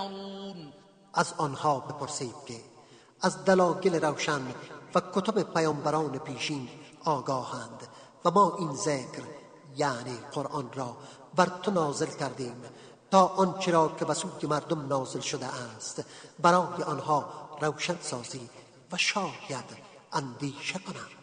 از آنها بپرسید که از دلایل روشن و کتب پیامبران پیشین آگاهند و ما این ذکر یعنی قرآن را بر تو نازل کردیم تا آنچه را که به سوی مردم نازل شده است برای آنها روشن سازی و شاید اندیشه کنند.